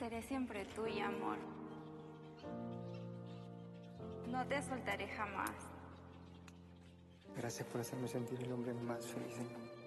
Seré siempre tuya, amor. No te soltaré jamás. Gracias por hacerme sentir el hombre más feliz del mundo.